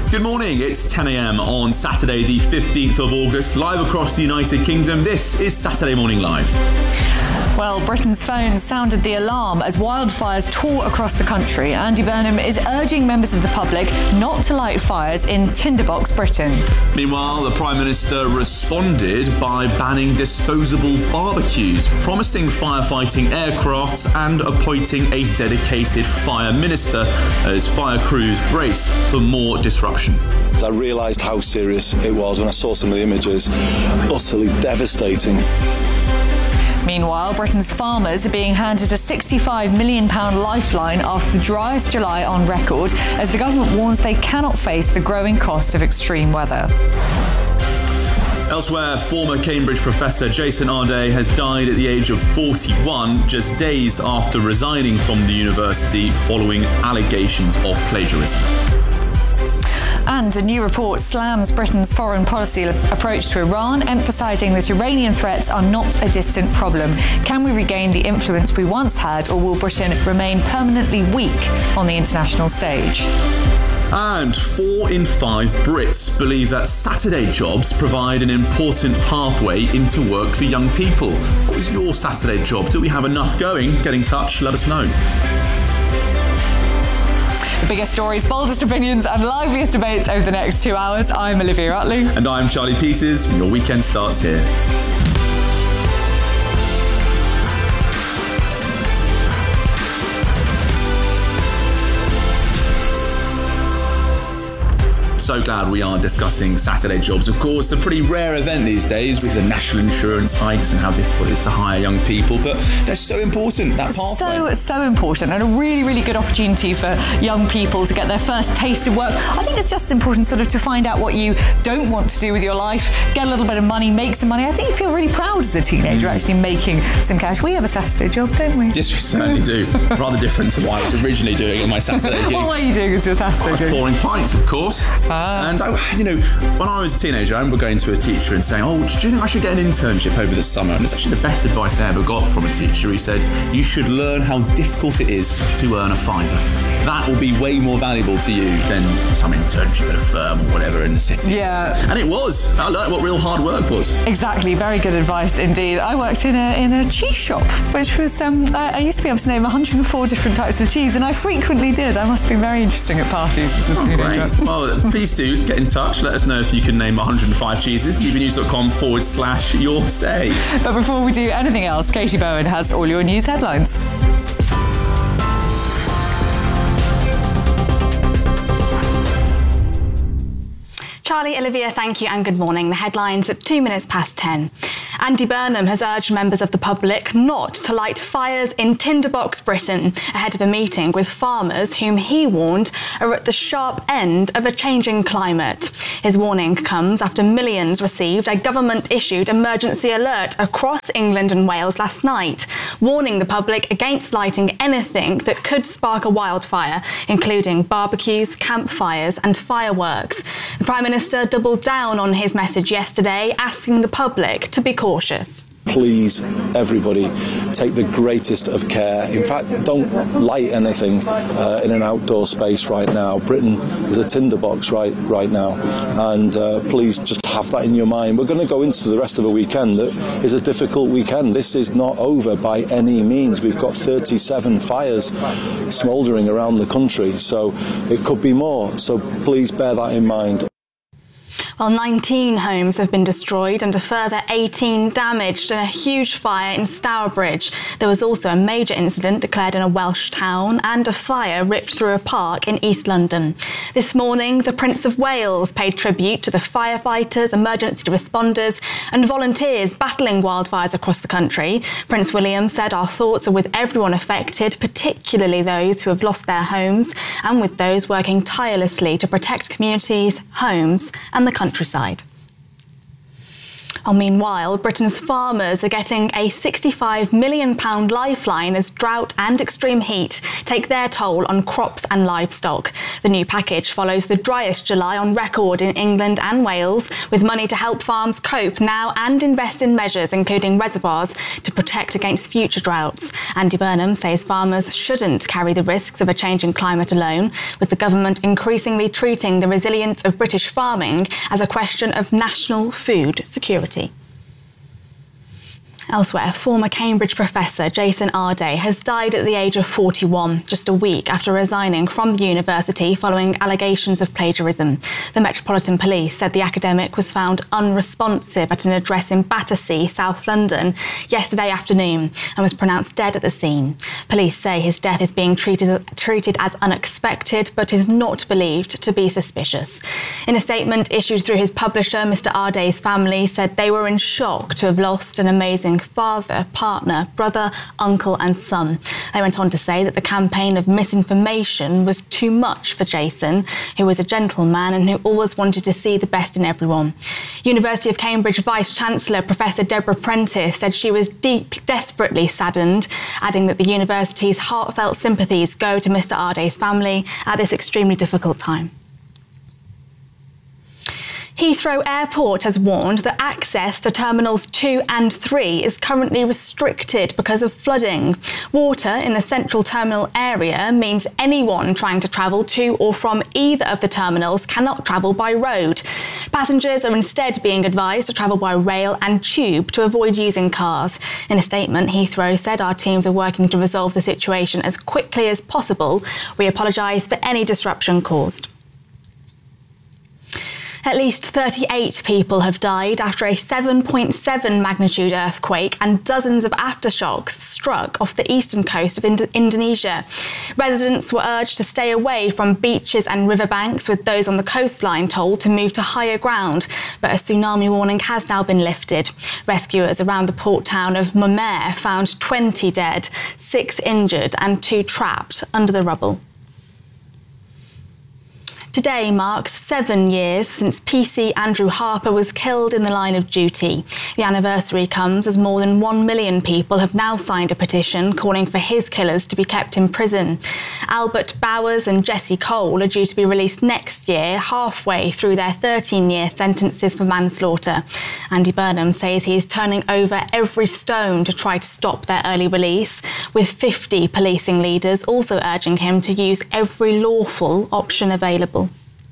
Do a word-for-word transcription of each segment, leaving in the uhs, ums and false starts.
Good morning, it's ten a.m. on Saturday the fifteenth of August, live across the United Kingdom. This is Saturday Morning Live. Well, Britain's phones sounded the alarm as wildfires tore across the country. Andy Burnham is urging members of the public not to light fires in Tinderbox, Britain. Meanwhile, the Prime Minister responded by banning disposable barbecues, promising firefighting aircrafts and appointing a dedicated fire minister as fire crews brace for more disruption. I realised how serious it was when I saw some of the images. Utterly devastating. Meanwhile, Britain's farmers are being handed a sixty-five million pounds lifeline after the driest July on record, as the government warns they cannot face the growing cost of extreme weather. Elsewhere, former Cambridge professor Jason Arday has died at the age of forty-one, just days after resigning from the university following allegations of plagiarism. And a new report slams Britain's foreign policy approach to Iran, emphasising that Iranian threats are not a distant problem. Can we regain the influence we once had, or will Britain remain permanently weak on the international stage? And four in five Brits believe that Saturday jobs provide an important pathway into work for young people. What is your Saturday job? Do we have enough going? Get in touch, let us know. The biggest stories, boldest opinions and liveliest debates over the next two hours. I'm Olivia Utley. And I'm Charlie Peters. Your weekend starts here. So glad we are discussing Saturday jobs. Of course, a pretty rare event these days with the national insurance hikes and how difficult it is to hire young people, but they're so important, that pathway. So, so important, and a really, really good opportunity for young people to get their first taste of work. I think it's just important sort of to find out what you don't want to do with your life, get a little bit of money, make some money. I think you feel really proud as a teenager mm. actually making some cash. We have a Saturday job, don't we? Yes, we certainly do. Rather different to what I was originally doing in my Saturday gig. What were you doing as your Saturday I was gig? pouring pints, of course. And, I, you know, when I was a teenager, I remember going to a teacher and saying, oh, do you think I should get an internship over the summer? And it's actually the best advice I ever got from a teacher. He said, you should learn how difficult it is to earn a fiver. That will be way more valuable to you than some internship at a firm or whatever in the city. Yeah. And it was. I learned what real hard work was. Exactly. Very good advice indeed. I worked in a in a cheese shop, which was, um, I, I used to be able to name one hundred and four different types of cheese, and I frequently did. I must have been very interesting at parties as a oh, teenager. Great. Well, please do get in touch. Let us know if you can name one hundred and five cheeses. t v news dot com forward slash your say. But before we do anything else, Katie Bowen has all your news headlines. Charlie, Olivia, thank you and good morning. The headlines at two minutes past ten. Andy Burnham has urged members of the public not to light fires in Tinderbox, Britain, ahead of a meeting with farmers whom he warned are at the sharp end of a changing climate. His warning comes after millions received a government-issued emergency alert across England and Wales last night, warning the public against lighting anything that could spark a wildfire, including barbecues, campfires and fireworks. The Prime Minister doubled down on his message yesterday, asking the public to be cautious. Please, everybody, take the greatest of care. In fact, don't light anything uh, in an outdoor space right now. Britain is a tinderbox right right now, and uh, please just have that in your mind. We're going to go into the rest of a weekend that is a difficult weekend. This is not over by any means. We've got thirty-seven fires smouldering around the country, so it could be more. So please bear that in mind. Well, nineteen homes have been destroyed and a further eighteen damaged in a huge fire in Stourbridge. There was also a major incident declared in a Welsh town and a fire ripped through a park in East London. This morning, the Prince of Wales paid tribute to the firefighters, emergency responders and volunteers battling wildfires across the country. Prince William said, our thoughts are with everyone affected, particularly those who have lost their homes, and with those working tirelessly to protect communities, homes and the country. countryside. Oh, meanwhile, Britain's farmers are getting a sixty-five million pounds lifeline as drought and extreme heat take their toll on crops and livestock. The new package follows the driest July on record in England and Wales, with money to help farms cope now and invest in measures including reservoirs to protect against future droughts. Andy Burnham says farmers shouldn't carry the risks of a changing climate alone, with the government increasingly treating the resilience of British farming as a question of national food security. Elsewhere, former Cambridge professor Jason Arday has died at the age of forty-one, just a week after resigning from the university following allegations of plagiarism. The Metropolitan Police said the academic was found unresponsive at an address in Battersea, South London, yesterday afternoon and was pronounced dead at the scene. Police say his death is being treated, treated as unexpected, but is not believed to be suspicious. In a statement issued through his publisher, Mister Arday's family said they were in shock to have lost an amazing father, partner, brother, uncle and son. They went on to say that the campaign of misinformation was too much for Jason, who was a gentleman and who always wanted to see the best in everyone. University of Cambridge Vice-Chancellor Professor Deborah Prentice said she was deep, desperately saddened, adding that the university's heartfelt sympathies go to Mister Arday's family at this extremely difficult time. Heathrow Airport has warned that access to Terminals two and three is currently restricted because of flooding. Water in the central terminal area means anyone trying to travel to or from either of the terminals cannot travel by road. Passengers are instead being advised to travel by rail and tube to avoid using cars. In a statement, Heathrow said, "Our teams are working to resolve the situation as quickly as possible. We apologise for any disruption caused." At least thirty-eight people have died after a seven point seven magnitude earthquake and dozens of aftershocks struck off the eastern coast of Ind- Indonesia. Residents were urged to stay away from beaches and riverbanks, with those on the coastline told to move to higher ground. But a tsunami warning has now been lifted. Rescuers around the port town of Momare found twenty dead, six injured and two trapped under the rubble. Today marks seven years since P C Andrew Harper was killed in the line of duty. The anniversary comes as more than one million people have now signed a petition calling for his killers to be kept in prison. Albert Bowers and Jesse Cole are due to be released next year, halfway through their thirteen-year sentences for manslaughter. Andy Burnham says he is turning over every stone to try to stop their early release, with fifty policing leaders also urging him to use every lawful option available.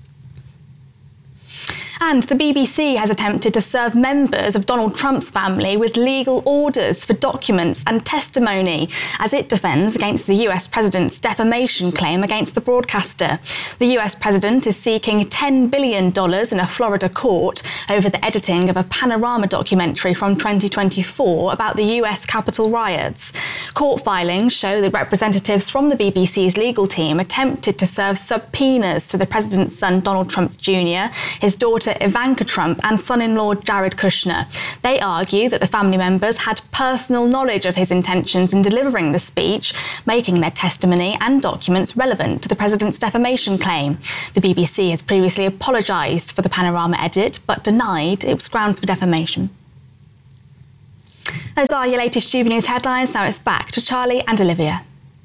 And the B B C has attempted to serve members of Donald Trump's family with legal orders for documents and testimony as it defends against the U S president's defamation claim against the broadcaster. The U S president is seeking ten billion dollars in a Florida court over the editing of a Panorama documentary from twenty twenty-four about the U S Capitol riots. Court filings show that representatives from the B B C's legal team attempted to serve subpoenas to the president's son Donald Trump Junior, his daughter Ivanka Trump and son-in-law Jared Kushner. They argue that the family members had personal knowledge of his intentions in delivering the speech, making their testimony and documents relevant to the president's defamation claim. The B B C has previously apologised for the Panorama edit, but denied it was grounds for defamation. Those are your latest G B News headlines. Now it's back to Charlie and Olivia.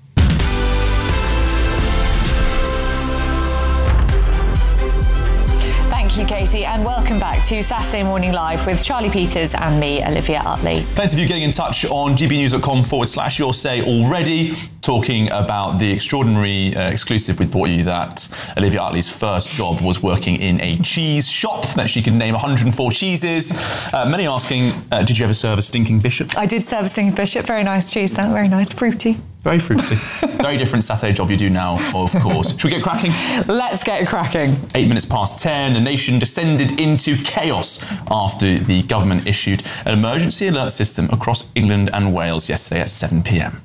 Thank you, Katie, and welcome back to Saturday Morning Live with Charlie Peters and me, Olivia Utley. Plenty of you getting in touch on gbnews.com forward slash your say already, talking about the extraordinary uh, exclusive we brought you that Olivia Utley's first job was working in a cheese shop, that she could name one hundred four cheeses. Uh, many asking, uh, did you ever serve a stinking bishop? I did serve a stinking bishop. Very nice cheese, that. Very nice. Fruity. Very fruity. Very different Saturday job you do now, of course. Should we get cracking? Let's get cracking. Eight minutes past ten, the nation descended into chaos after the government issued an emergency alert system across England and Wales yesterday at seven p.m.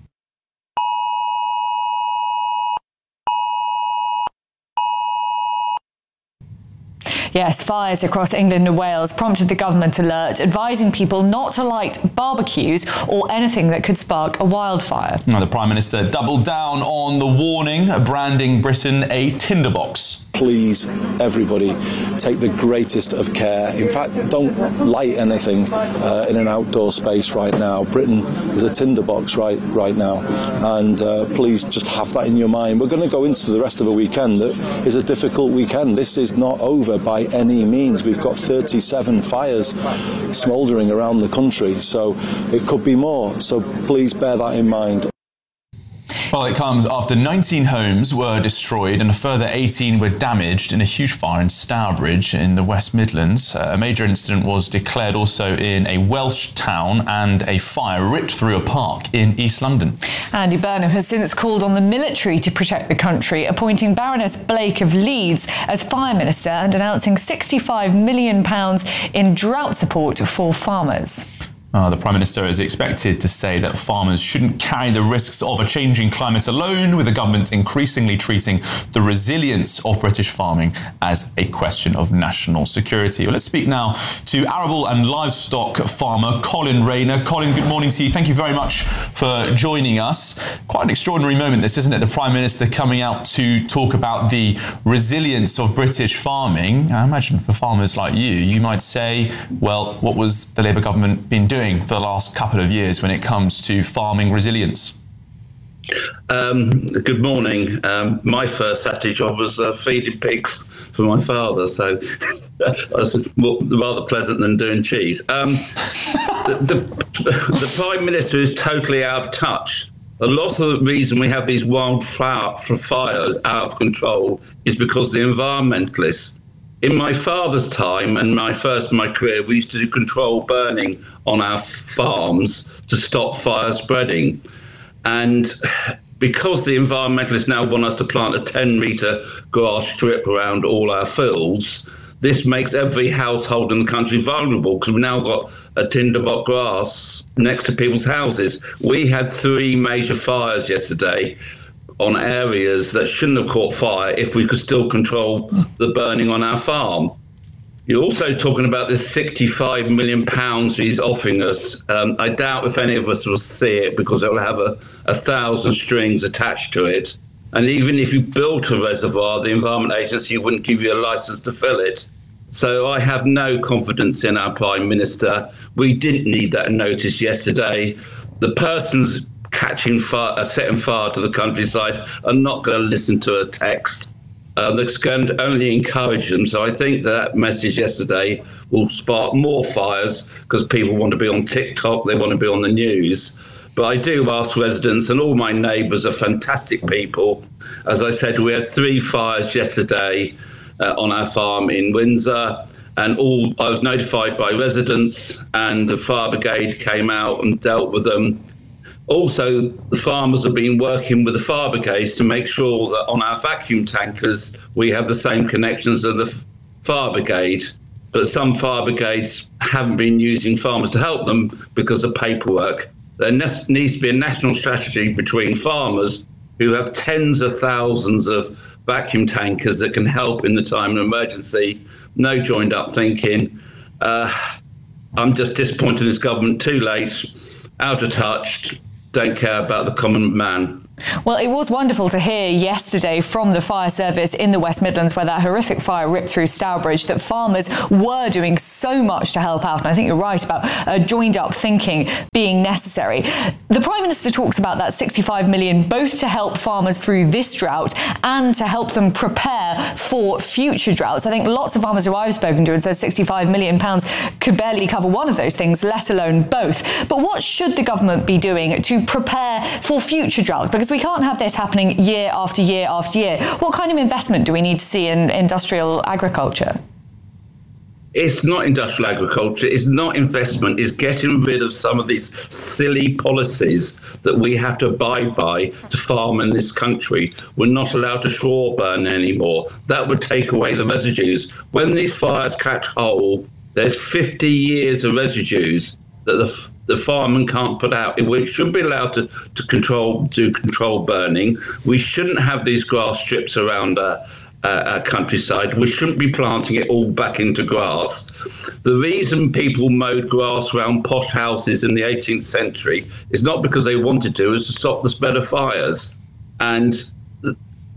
Yes, fires across England and Wales prompted the government alert, advising people not to light barbecues or anything that could spark a wildfire. Now, the Prime Minister doubled down on the warning, branding Britain a tinderbox. please, everybody, take the greatest of care. In fact, don't light anything uh, in an outdoor space right now. Britain is a tinderbox right right now, and uh, please just have that in your mind. We're going to go into the rest of a weekend that is a difficult weekend. This is not over by any means. We've got thirty-seven fires smouldering around the country, so it could be more. So please bear that in mind. Well, it comes after nineteen homes were destroyed and a further eighteen were damaged in a huge fire in Stourbridge in the West Midlands. Uh, a major incident was declared also in a Welsh town, and a fire ripped through a park in East London. Andy Burnham has since called on the military to protect the country, appointing Baroness Blake of Leeds as Fire Minister and announcing sixty-five million pounds in drought support for farmers. Uh, the Prime Minister is expected to say that farmers shouldn't carry the risks of a changing climate alone, with the government increasingly treating the resilience of British farming as a question of national security. Well, let's speak now to arable and livestock farmer Colin Rayner. Colin, good morning to you. Thank you very much for joining us. Quite an extraordinary moment this, isn't it? The Prime Minister coming out to talk about the resilience of British farming. I imagine for farmers like you, you might say, well, what was the Labour government been doing for the last couple of years when it comes to farming resilience? Um, good morning. Um, my first Saturday job was uh, feeding pigs for my father, so that was rather pleasant than doing cheese. Um, the, the, the Prime Minister is totally out of touch. A lot of the reason we have these wildfire fires out of control is because the environmentalists. In my father's time and my first my career, we used to do control burning on our farms to stop fire spreading. And because the environmentalists now want us to plant a ten metre grass strip around all our fields, this makes every household in the country vulnerable, because we've now got a tinderbox grass next to people's houses. We had three major fires yesterday on areas that shouldn't have caught fire if we could still control the burning on our farm. You're also talking about this sixty-five million pounds he's offering us. Um, I doubt if any of us will see it, because it will have a, a thousand strings attached to it. And even if you built a reservoir, the Environment Agency wouldn't give you a licence to fill it. So I have no confidence in our Prime Minister. We didn't need that notice yesterday. The persons catching fire, uh, setting fire to the countryside are not going to listen to a text. Uh, that's going to only encourage them. So I think that message yesterday will spark more fires, because people want to be on TikTok, they want to be on the news. But I do ask residents, and all my neighbours are fantastic people. As I said, we had three fires yesterday uh, on our farm in Windsor, and all I was notified by residents, and the fire brigade came out and dealt with them. Also, the farmers have been working with the fire brigades to make sure that on our vacuum tankers, we have the same connections as the fire brigade. But some fire brigades haven't been using farmers to help them because of paperwork. There needs to be a national strategy between farmers who have tens of thousands of vacuum tankers that can help in the time of emergency. No joined up thinking. Uh, I'm just disappointed in this government, too late, out of touch. Don't care about the common man. Well, it was wonderful to hear yesterday from the fire service in the West Midlands, where that horrific fire ripped through Stourbridge, that farmers were doing so much to help out. And I think you're right about uh, joined up thinking being necessary. The Prime Minister talks about that sixty-five million, both to help farmers through this drought and to help them prepare for future droughts. I think lots of farmers who I've spoken to have said sixty-five million pounds could barely cover one of those things, let alone both. But what should the government be doing to prepare for future droughts? Because we can't have this happening year after year after year. What kind of investment do we need to see in industrial agriculture? It's not industrial agriculture, it's not investment, it's getting rid of some of these silly policies that we have to abide by to farm in this country. We're not allowed to straw burn anymore. That would take away the residues. When these fires catch hold, there's fifty years of residues that the the farmer can't put out. We should be allowed to, to control, do control burning. We shouldn't have these grass strips around our, uh, our countryside. We shouldn't be planting it all back into grass. The reason people mowed grass around posh houses in the eighteenth century is not because they wanted to, it's to stop the spread of fires. And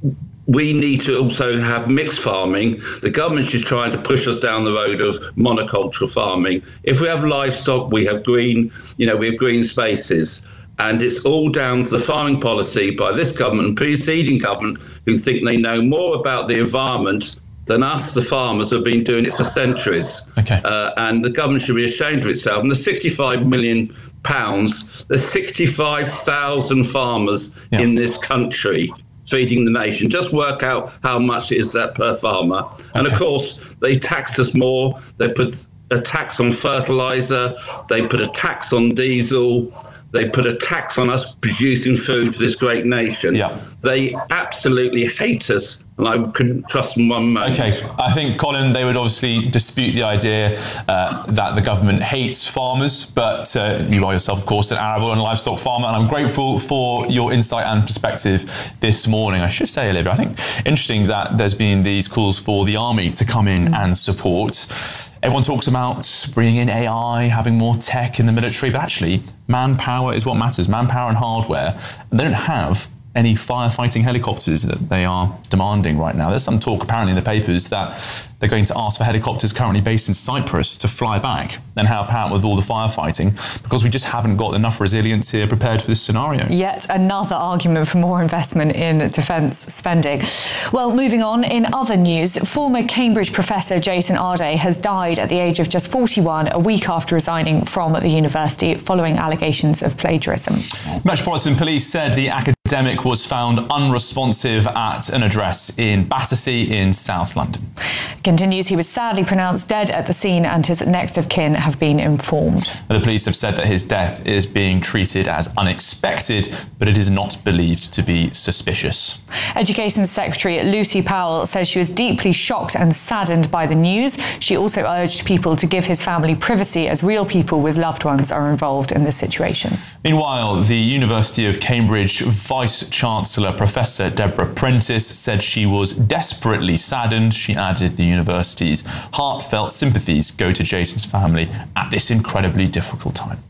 we need to also have mixed farming. The government is trying to push us down the road of monocultural farming. If we have livestock, we have green, you know, we have green spaces. And it's all down to the farming policy by this government and preceding government, who think they know more about the environment than us, the farmers, who have been doing it for centuries. Okay. Uh, and the government should be ashamed of itself. And the sixty-five million pounds, there's sixty-five thousand farmers yeah. in this country feeding the nation. Just work out how much is that per farmer. Okay. And of course, they tax us more. They put a tax on fertiliser. They put a tax on diesel. They put a tax on us producing food for this great nation. Yeah. They absolutely hate us, and I couldn't trust them one moment. Okay, I think, Colin, they would obviously dispute the idea uh, that the government hates farmers, but uh, you are yourself, of course, an arable and livestock farmer, and I'm grateful for your insight and perspective this morning. I should say, Olivia, I think interesting that there's been these calls for the army to come in and support. Everyone talks about bringing in A I, having more tech in the military, but actually manpower is what matters, manpower and hardware. And they don't have any firefighting helicopters that they are demanding right now. There's some talk apparently in the papers that they're going to ask for helicopters currently based in Cyprus to fly back and help out with all the firefighting, because we just haven't got enough resilience here prepared for this scenario. Yet another argument for more investment in defence spending. Well, moving on, in other news, former Cambridge professor Jason Arday has died at the age of just forty-one, a week after resigning from the university following allegations of plagiarism. Metropolitan Police said the academic was found unresponsive at an address in Battersea in South London. Continues, he was sadly pronounced dead at the scene and his next of kin have been informed. The police have said that his death is being treated as unexpected, but it is not believed to be suspicious. Education Secretary Lucy Powell says she was deeply shocked and saddened by the news. She also urged people to give his family privacy as real people with loved ones are involved in this situation. Meanwhile, the University of Cambridge Vice-Chancellor Professor Deborah Prentice said she was desperately saddened. She added the university's heartfelt sympathies go to Jason's family at this incredibly difficult time.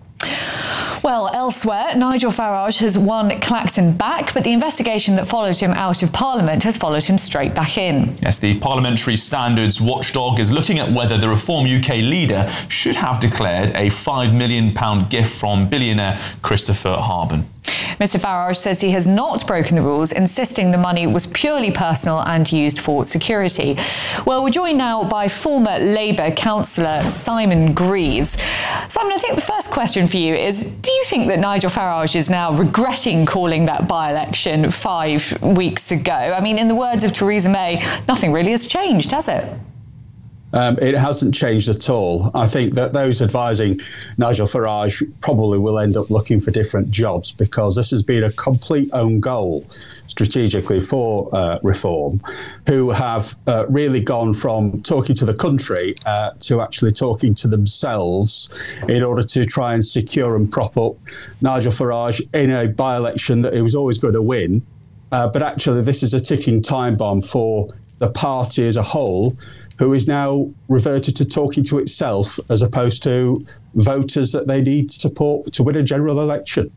Well, elsewhere, Nigel Farage has won Clacton back, but the investigation that followed him out of Parliament has followed him straight back in. Yes, the Parliamentary Standards Watchdog is looking at whether the Reform U K leader should have declared a five million pounds gift from billionaire Christopher Harben. Mr Farage says he has not broken the rules, insisting the money was purely personal and used for security. Well, we're joined now by former Labour councillor Simon Greaves. Simon, I think the first question for you is, do you think that Nigel Farage is now regretting calling that by-election five weeks ago? I mean, in the words of Theresa May, nothing really has changed, has it? Um, it hasn't changed at all. I think that those advising Nigel Farage probably will end up looking for different jobs, because this has been a complete own goal strategically for uh, Reform, who have uh, really gone from talking to the country uh, to actually talking to themselves in order to try and secure and prop up Nigel Farage in a by-election that he was always going to win. Uh, but actually, this is a ticking time bomb for the party as a whole, who is now reverted to talking to itself as opposed to voters that they need support to win a general election.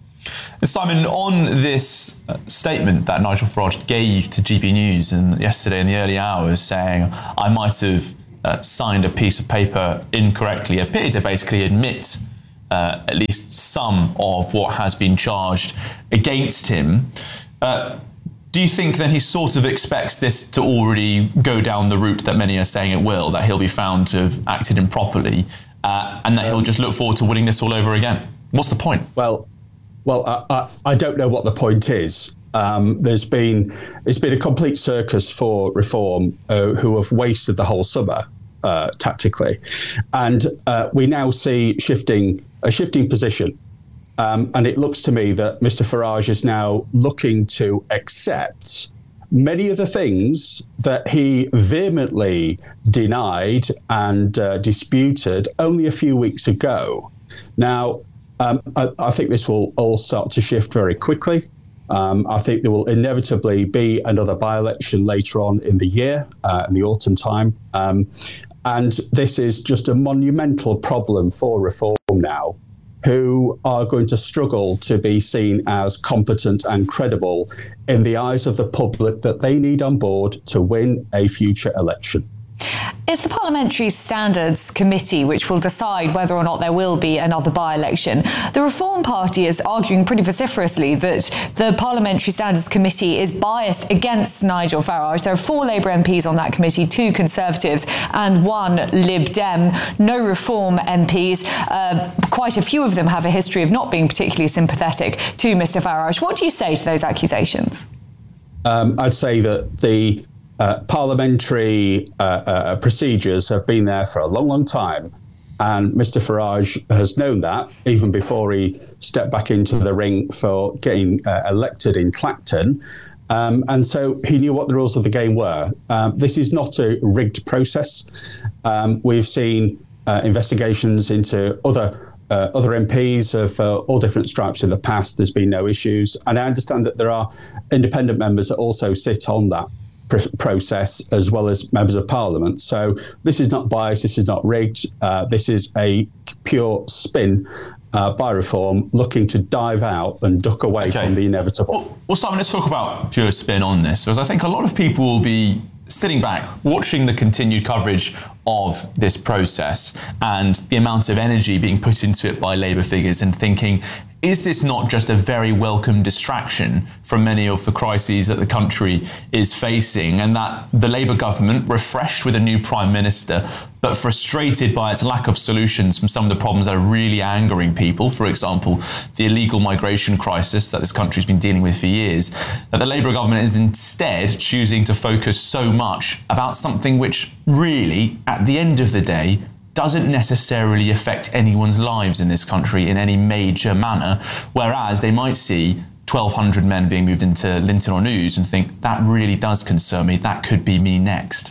Simon, on this statement that Nigel Farage gave to G B News and yesterday in the early hours, saying I might have uh, signed a piece of paper incorrectly, appeared to basically admit uh, at least some of what has been charged against him. Uh, Do you think then he sort of expects this to already go down the route that many are saying it will, that he'll be found to have acted improperly, uh, and that he'll just look forward to winning this all over again? What's the point? Well, well, I, I, I don't know what the point is. Um, there's been it's been a complete circus for Reform, uh, who have wasted the whole summer uh, tactically, and uh, we now see shifting a shifting position. Um, and it looks to me that Mr Farage is now looking to accept many of the things that he vehemently denied and uh, disputed only a few weeks ago. Now, um, I, I think this will all start to shift very quickly. Um, I think there will inevitably be another by-election later on in the year, uh, in the autumn time. Um, and this is just a monumental problem for Reform now, who are going to struggle to be seen as competent and credible in the eyes of the public that they need on board to win a future election. It's the Parliamentary Standards Committee which will decide whether or not there will be another by-election. The Reform Party is arguing pretty vociferously that the Parliamentary Standards Committee is biased against Nigel Farage. There are four Labour M Ps on that committee, two Conservatives and one Lib Dem, no Reform M Ps. Uh, quite a few of them have a history of not being particularly sympathetic to Mr Farage. What do you say to those accusations? Um, I'd say that the Uh, parliamentary uh, uh, procedures have been there for a long, long time. And Mr Farage has known that even before he stepped back into the ring for getting uh, elected in Clacton. Um, and so he knew what the rules of the game were. Um, this is not a rigged process. Um, we've seen uh, investigations into other Uh, other M Ps of uh, all different stripes in the past. There's been no issues. And I understand that there are independent members that also sit on that pr- process as well as members of Parliament. So this is not biased, this is not rigged. Uh, this is a pure spin uh, by Reform looking to dive out and duck away okay. from the inevitable. Well, well, Simon, let's talk about pure spin on this, because I think a lot of people will be sitting back, watching the continued coverage of this process and the amount of energy being put into it by Labour figures and thinking, is this not just a very welcome distraction from many of the crises that the country is facing, and that the Labour government, refreshed with a new Prime Minister, but frustrated by its lack of solutions from some of the problems that are really angering people, for example, the illegal migration crisis that this country's been dealing with for years, that the Labour government is instead choosing to focus so much about something which really, at the end of the day, doesn't necessarily affect anyone's lives in this country in any major manner, whereas they might see twelve hundred men being moved into Linton or News and think, that really does concern me, that could be me next.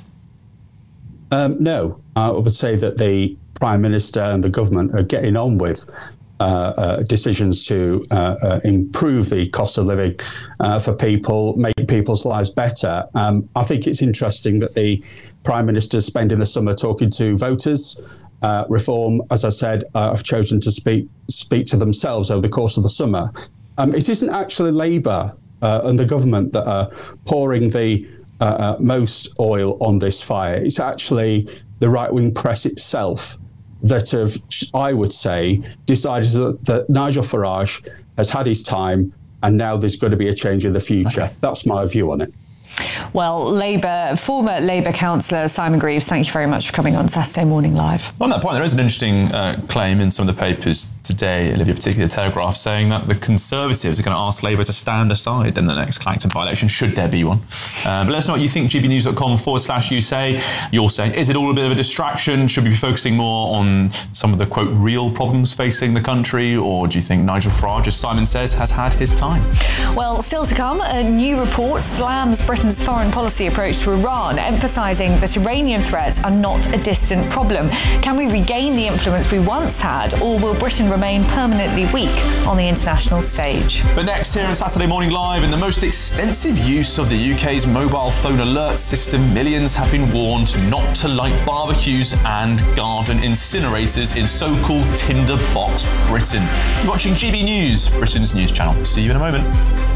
Um, no, I would say that the Prime Minister and the government are getting on with uh, uh, decisions to uh, uh, improve the cost of living uh, for people, make people's lives better. Um, I think it's interesting that the Prime Minister is spending the summer talking to voters. Uh, Reform, as I said, uh, have chosen to speak speak to themselves over the course of the summer. Um, it isn't actually Labour uh, and the government that are pouring the uh, uh, most oil on this fire. It's actually the right-wing press itself that have, I would say, decided that, that Nigel Farage has had his time and now there's going to be a change in the future. Okay. That's my view on it. Well, Labour, former Labour councillor Simon Greaves, thank you very much for coming on Saturday Morning Live. On that point, there is an interesting uh, claim in some of the papers today, Olivia, particularly the Telegraph, saying that the Conservatives are going to ask Labour to stand aside in the next Clacton by-election, should there be one. Uh, but let us know what you think, gbnews.com forward slash you say. You're saying, is it all a bit of a distraction? Should we be focusing more on some of the, quote, real problems facing the country? Or do you think Nigel Farage, as Simon says, has had his time? Well, still to come, a new report slams Britain's foreign policy approach to Iran, emphasising that Iranian threats are not a distant problem. Can we regain the influence we once had, or will Britain remain permanently weak on the international stage? But next here on Saturday Morning Live, in the most extensive use of the U K's mobile phone alert system, millions have been warned not to light barbecues and garden incinerators in so-called tinderbox Britain. You're watching G B News, Britain's news channel. See you in a moment.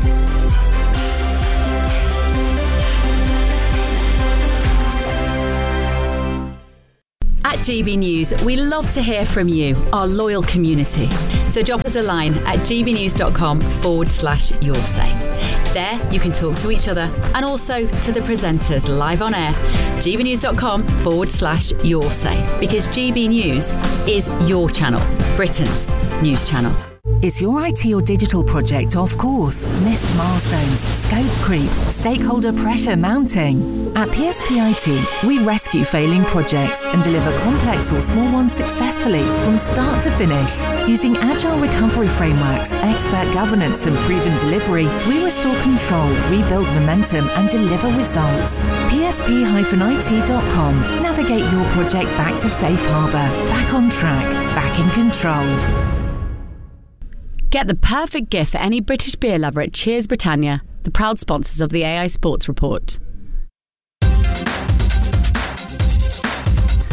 At G B News, we love to hear from you, our loyal community. So drop us a line at gbnews.com forward slash your say. There, you can talk to each other and also to the presenters live on air. gbnews.com forward slash your say. Because G B News is your channel, Britain's news channel. Is your I T or digital project off course? Missed milestones, scope creep, stakeholder pressure mounting? At P S P I T, we rescue failing projects and deliver complex or small ones successfully from start to finish. Using agile recovery frameworks, expert governance and proven delivery, we restore control, rebuild momentum and deliver results. P S P I T dot com. Navigate your project back to safe harbour, back on track, back in control. Get the perfect gift for any British beer lover at Cheers Britannia, the proud sponsors of the A I Sports Report.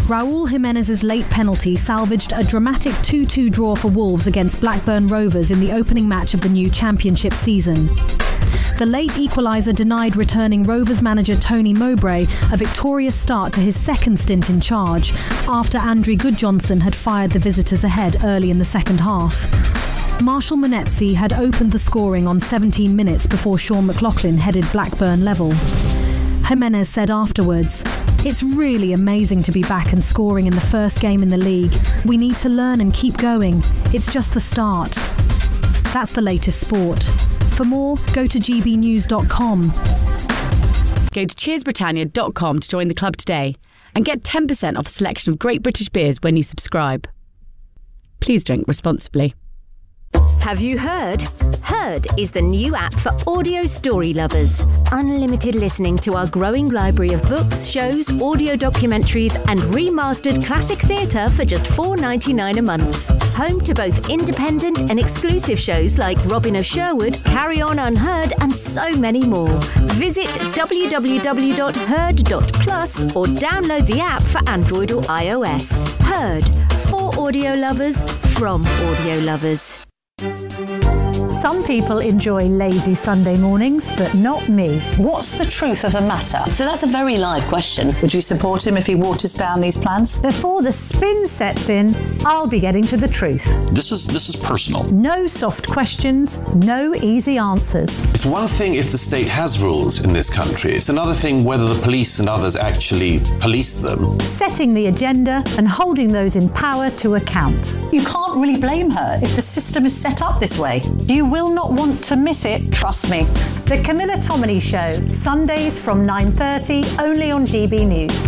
Raúl Jimenez's late penalty salvaged a dramatic two two draw for Wolves against Blackburn Rovers in the opening match of the new Championship season. The late equaliser denied returning Rovers manager Tony Mowbray a victorious start to his second stint in charge after Andrew Goodjohnson had fired the visitors ahead early in the second half. Marshall Monetzi had opened the scoring on seventeen minutes before Sean McLaughlin headed Blackburn level. Jimenez said afterwards, "It's really amazing to be back and scoring in the first game in the league. We need to learn and keep going. It's just the start." That's the latest sport. For more, go to g b news dot com. Go to cheers britannia dot com to join the club today and get ten percent off a selection of great British beers when you subscribe. Please drink responsibly. Have you heard? Heard is the new app for audio story lovers. Unlimited listening to our growing library of books, shows, audio documentaries and remastered classic theatre for just four dollars ninety-nine a month. Home to both independent and exclusive shows like Robin of Sherwood, Carry On Unheard and so many more. Visit w w w dot heard dot plus or download the app for Android or iOS. Heard, for audio lovers, from audio lovers. Some people enjoy lazy Sunday mornings, but not me. What's the truth of the matter? So that's a very live question. Would you support him if he waters down these plans? Before the spin sets in, I'll be getting to the truth. This is this is personal. No soft questions, no easy answers. It's one thing if the state has rules in this country. It's another thing whether the police and others actually police them. Setting the agenda and holding those in power to account. You can't really blame her if the system is set up this way. You will not want to miss it, trust me. The Camilla Tominey Show, Sundays from nine thirty, only on G B News.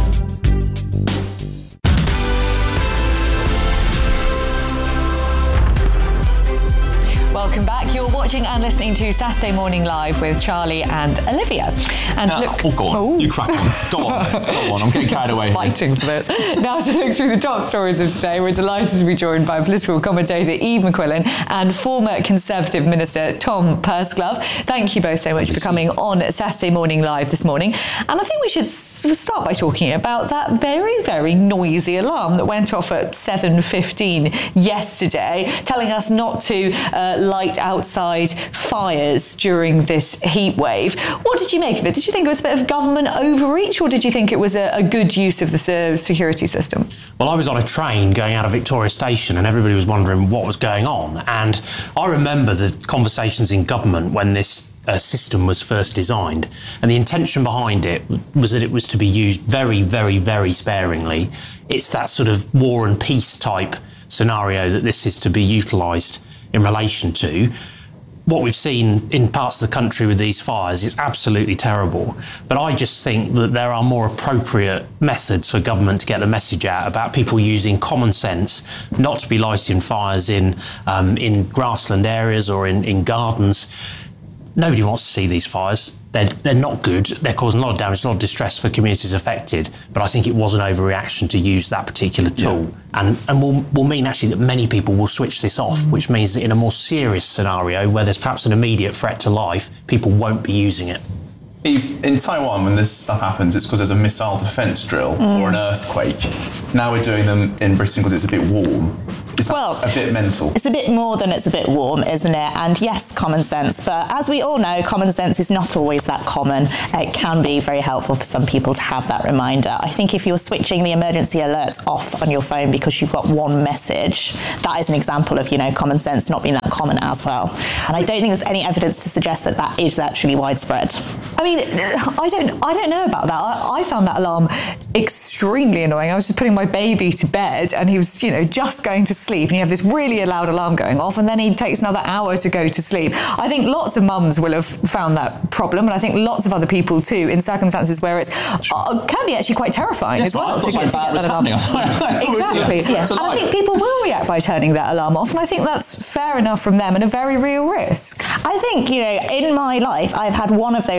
Welcome back. You're watching and listening to Saturday Morning Live with Charlie and Olivia. And uh, look, oh, go on. Oh. You crack on. Go on. Go on. I'm getting carried away. Fighting for this. Now to look through the top stories of today, we're delighted to be joined by political commentator Eve McQuillan and former Conservative Minister Tom Pursglove. Thank you both so much for coming on Saturday Morning Live this morning. And I think we should start by talking about that very, very noisy alarm that went off at seven fifteen yesterday, telling us not to uh, light outside fires during this heat wave. What did you make of it? Did you think it was a bit of government overreach, or did you think it was a, a good use of the uh, security system? Well, I was on a train going out of Victoria Station and everybody was wondering what was going on. And I remember the conversations in government when this uh, system was first designed. And the intention behind it was that it was to be used very, very, very sparingly. It's that sort of war and peace type scenario that this is to be utilised in relation to. What we've seen in parts of the country with these fires is absolutely terrible. But I just think that there are more appropriate methods for government to get the message out about people using common sense, not to be lighting fires in um, in grassland areas or in, in gardens. Nobody wants to see these fires. They're, they're not good. They're causing a lot of damage, a lot of distress for communities affected. But I think it was an overreaction to use that particular tool. Yeah. And, and will, will mean actually that many people will switch this off, mm. which means that in a more serious scenario where there's perhaps an immediate threat to life, people won't be using it. Eve, in Taiwan, when this stuff happens, it's because there's a missile defence drill mm. or an earthquake. Now we're doing them in Britain because it's a bit warm. Is that well, a bit mental? It's a bit more than it's a bit warm, isn't it? And yes, common sense. But as we all know, common sense is not always that common. It can be very helpful for some people to have that reminder. I think if you're switching the emergency alerts off on your phone because you've got one message, that is an example of, you know, common sense not being that common as well. And I don't think there's any evidence to suggest that that is actually widespread. I mean, I don't I don't know about that. I, I found that alarm extremely annoying. I was just putting my baby to bed and he was, you know, just going to sleep, and you have this really loud alarm going off, and then he takes another hour to go to sleep. I think lots of mums will have found that problem, and I think lots of other people too, in circumstances where it's uh, can be actually quite terrifying yes, as well. I to, get, to get that alarm. Exactly. Yeah. And I think people will react by turning that alarm off, and I think that's fair enough from them and a very real risk. I think, you know, in my life I've had one of those alerts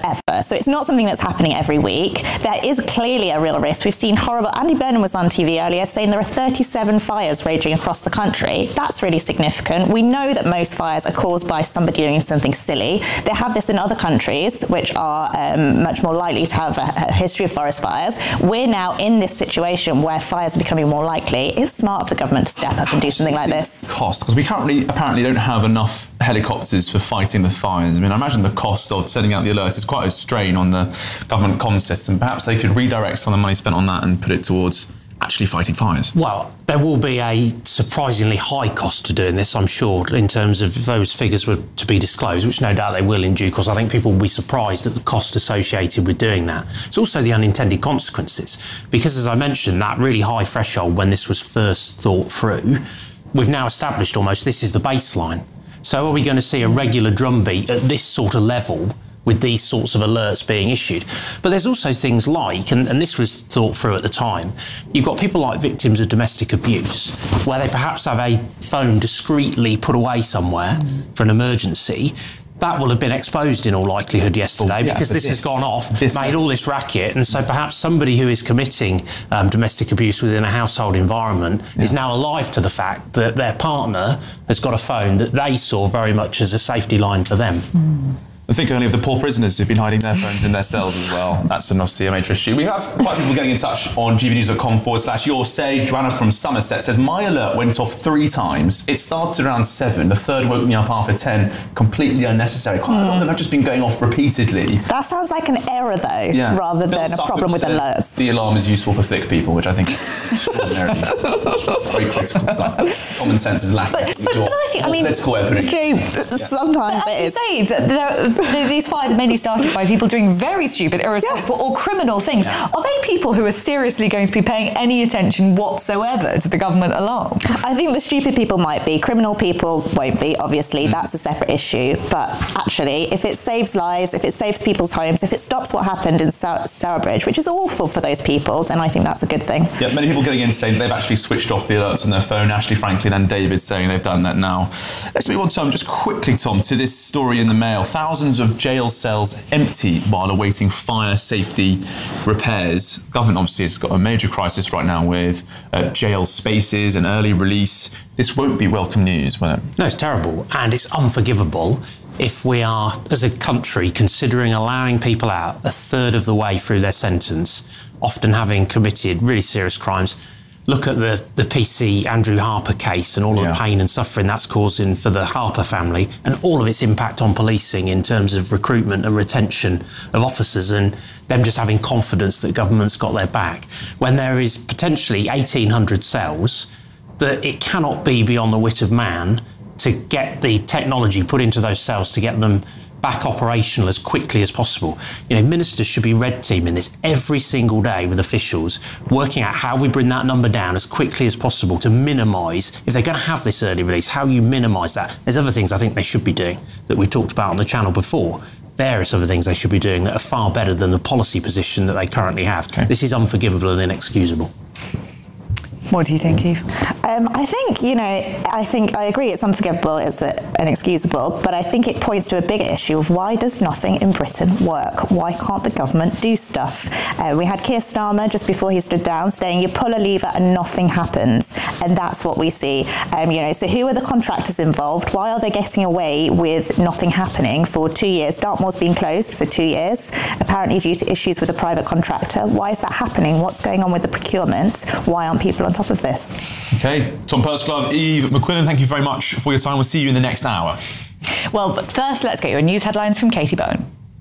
ever. So it's not something that's happening every week. There is clearly a real risk. We've seen horrible, Andy Burnham was on T V earlier saying there are thirty-seven fires raging across the country. That's really significant. We know that most fires are caused by somebody doing something silly. They have this in other countries, which are um, much more likely to have a, a history of forest fires. We're now in this situation where fires are becoming more likely. It's smart of the government to step up and do something like this. Cost, because we currently apparently don't have enough helicopters for fighting the fires. I mean, I imagine the cost of sending out the alert is quite a strain on the government comm system. Perhaps they could redirect some of the money spent on that and put it towards actually fighting fires. Well, there will be a surprisingly high cost to doing this, I'm sure, in terms of if those figures were to be disclosed, which no doubt they will in due course. I think people will be surprised at the cost associated with doing that. It's also the unintended consequences, because as I mentioned, that really high threshold when this was first thought through, we've now established almost this is the baseline. So are we going to see a regular drumbeat at this sort of level with these sorts of alerts being issued? But there's also things like, and, and this was thought through at the time, you've got people like victims of domestic abuse, where they perhaps have a phone discreetly put away somewhere for an emergency. That will have been exposed in all likelihood yesterday well, yeah, because this, this has gone off, this made all this racket, and so perhaps somebody who is committing um, domestic abuse within a household environment yeah. is now alive to the fact that their partner has got a phone that they saw very much as a safety line for them. Mm. I think only of the poor prisoners who've been hiding their phones in their cells as well. That's an obviously a major issue. We have quite a people getting in touch on gbnews.com forward slash your say. Joanna from Somerset says, my alert went off three times. It started around seven. The third woke me up after ten. Completely unnecessary. Quite mm. a lot of them have just been going off repeatedly. That sounds like an error though, yeah. rather Bill than Suffolk a problem with alerts. The alarm is useful for thick people, which I think is extraordinarily very critical stuff. Common sense is lacking. But, but, but I think, I mean, it's true. Yeah. Sometimes but it is. As you say, there, there, these fires are mainly started by people doing very stupid, irresponsible, yeah. or criminal things. Yeah. Are they people who are seriously going to be paying any attention whatsoever to the government alarm? I think the stupid people might be. Criminal people won't be, obviously. Mm. That's a separate issue. But actually, if it saves lives, if it saves people's homes, if it stops what happened in Stourbridge, which is awful for those people, then I think that's a good thing. Yeah, many people getting in saying they've actually switched off the alerts on their phone. Ashley Franklin and David saying they've done that now. Let's move on, Tom, just quickly, Tom, to this story in the Mail. Thousands of jail cells empty while awaiting fire safety repairs. Government obviously has got a major crisis right now with uh, jail spaces and early release. This won't be welcome news, will it? No, it's terrible, and it's unforgivable if we are, as a country, considering allowing people out a third of the way through their sentence, often having committed really serious crimes. Look at the, the P C Andrew Harper case and all of yeah. the pain and suffering that's causing for the Harper family and all of its impact on policing in terms of recruitment and retention of officers and them just having confidence that government's got their back. When there is potentially eighteen hundred cells, that it cannot be beyond the wit of man to get the technology put into those cells to get them back operational as quickly as possible. You know, ministers should be red teaming this every single day with officials, working out how we bring that number down as quickly as possible to minimise, if they're going to have this early release, how you minimise that. There's other things I think they should be doing that we've talked about on the channel before. Various other things they should be doing that are far better than the policy position that they currently have. Okay. This is unforgivable and inexcusable. What do you think, Eve? Um, I think, you know, I think I agree it's unforgivable, it's inexcusable, but I think it points to a bigger issue of why does nothing in Britain work? Why can't the government do stuff? Uh, we had Keir Starmer just before he stood down saying you pull a lever and nothing happens, and that's what we see. Um, you know, so who are the contractors involved? Why are they getting away with nothing happening for two years? Dartmoor's been closed for two years, apparently due to issues with a private contractor. Why is that happening? What's going on with the procurement? Why aren't people on top of this? Okay, Tom Pursglove, Eve McQuillan, thank you very much for your time. We'll see you in the next hour. Well, but first, let's get your news headlines from Katie Bowen.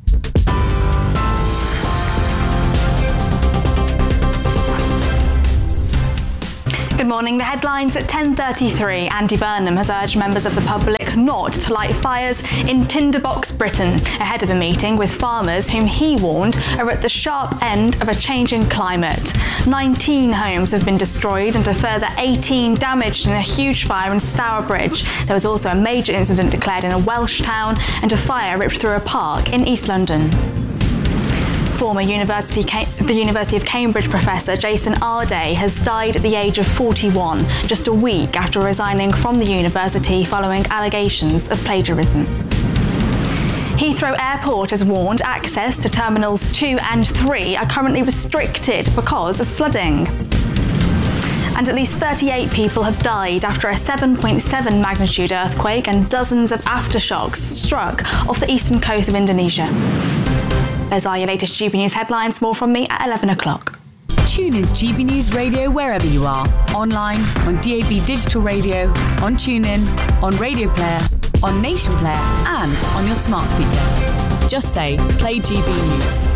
Good morning. The headlines at ten thirty-three. Andy Burnham has urged members of the public not to light fires in Tinderbox, Britain, ahead of a meeting with farmers whom he warned are at the sharp end of a changing climate. nineteen homes have been destroyed and a further eighteen damaged in a huge fire in Stourbridge. There was also a major incident declared in a Welsh town and a fire ripped through a park in East London. Former University, the University of Cambridge professor Jason Arday has died at the age of forty-one, just a week after resigning from the university following allegations of plagiarism. Heathrow Airport has warned access to Terminals two and three are currently restricted because of flooding. And at least thirty-eight people have died after a seven point seven magnitude earthquake and dozens of aftershocks struck off the eastern coast of Indonesia. Those are your latest G B News headlines. More from me at eleven o'clock. Tune in to G B News Radio wherever you are. Online, on D A B Digital Radio, on TuneIn, on Radio Player, on Nation Player and on your smart speaker. Just say, play G B News.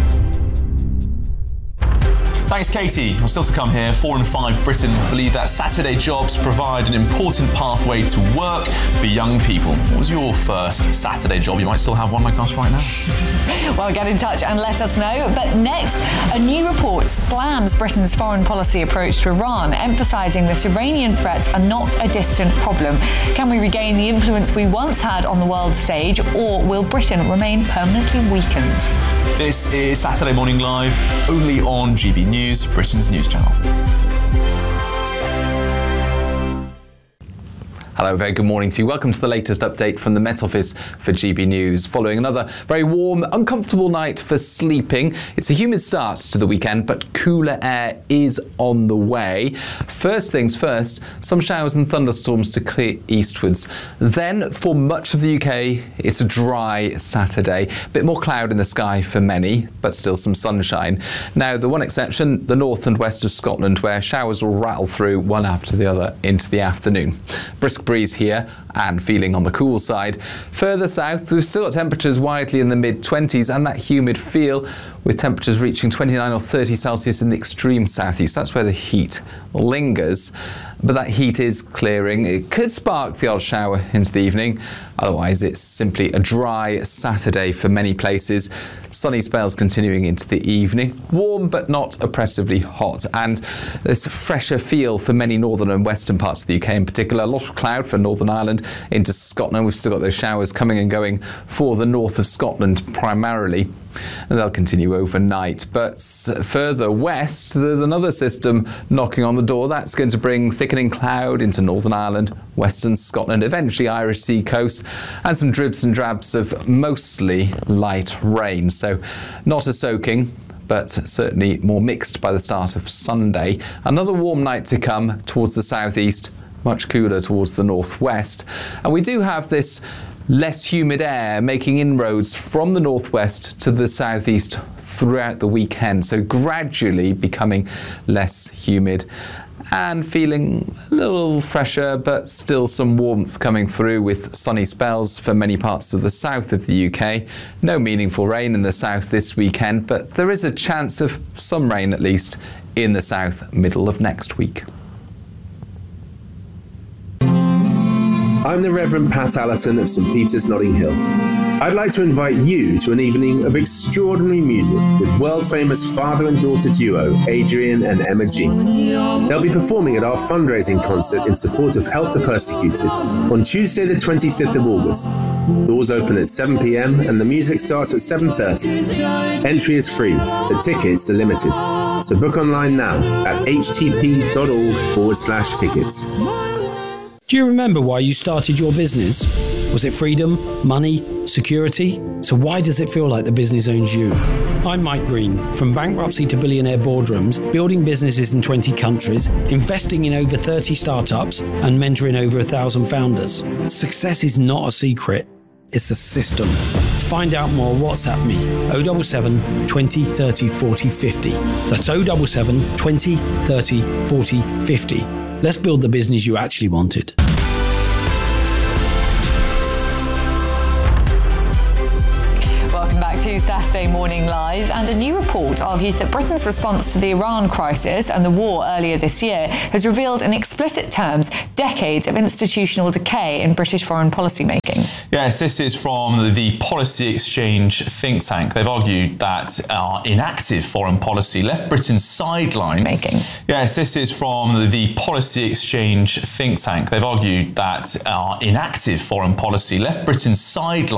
Thanks, Katie. Well, still to come here, four in five Britain believe that Saturday jobs provide an important pathway to work for young people. What was your first Saturday job? You might still have one like us right now. Well, get in touch and let us know. But next, a new report slams Britain's foreign policy approach to Iran, emphasising that Iranian threats are not a distant problem. Can we regain the influence we once had on the world stage, or will Britain remain permanently weakened? This is Saturday Morning Live, only on G B News, Britain's news channel. Hello, very good morning to you. Welcome to the latest update from the Met Office for G B News. Following another very warm, uncomfortable night for sleeping. It's a humid start to the weekend, but cooler air is on the way. First things first, some showers and thunderstorms to clear eastwards. Then, for much of the U K, it's a dry Saturday. A bit more cloud in the sky for many, but still some sunshine. Now, the one exception, the north and west of Scotland, where showers will rattle through one after the other into the afternoon. Brisk breeze here and feeling on the cool side. Further south, we've still got temperatures widely in the mid twenties and that humid feel, with temperatures reaching twenty-nine or thirty Celsius in the extreme southeast. That's where the heat lingers. But that heat is clearing. It could spark the odd shower into the evening. Otherwise, it's simply a dry Saturday for many places. Sunny spells continuing into the evening. Warm but not oppressively hot. And this fresher feel for many northern and western parts of the U K in particular. A lot of cloud for Northern Ireland into Scotland. We've still got those showers coming and going for the north of Scotland primarily. And they'll continue overnight. But further west, there's another system knocking on the door. That's going to bring thickening cloud into Northern Ireland, western Scotland, eventually Irish Sea coast, and some dribs and drabs of mostly light rain. So not a soaking, but certainly more mixed by the start of Sunday. Another warm night to come towards the southeast, much cooler towards the northwest. And we do have this less humid air making inroads from the northwest to the southeast throughout the weekend, so gradually becoming less humid and feeling a little fresher, but still some warmth coming through with sunny spells for many parts of the south of the U K. No meaningful rain in the south this weekend, but there is a chance of some rain at least in the south middle of next week. I'm the Reverend Pat Allison of St Peter's, Notting Hill. I'd like to invite you to an evening of extraordinary music with world-famous father and daughter duo Adrian and Emma G. They'll be performing at our fundraising concert in support of Help the Persecuted on Tuesday the twenty-fifth of August. Doors open at seven p m and the music starts at seven thirty. Entry is free, but tickets are limited. So book online now at htp.org forward slash tickets. Do you remember why you started your business? Was it freedom, money, security? So why does it feel like the business owns you? I'm Mike Green. From bankruptcy to billionaire boardrooms, building businesses in twenty countries, investing in over thirty startups, and mentoring over one thousand founders. Success is not a secret. It's a system. To find out more, WhatsApp me oh seven seven, twenty, thirty, forty, fifty. That's oh seven seven, twenty, thirty, forty, fifty. Let's build the business you actually wanted. Welcome back to Saturday Morning Live. And a new report argues that Britain's response to the Iran crisis and the war earlier this year has revealed in explicit terms decades of institutional decay in British foreign policy making. Yes, this is from the Policy Exchange think tank. They've argued that our inactive foreign policy left Britain sidelined. Making. Yes, this is from the Policy Exchange think tank. They've argued that our inactive foreign policy left Britain sidelined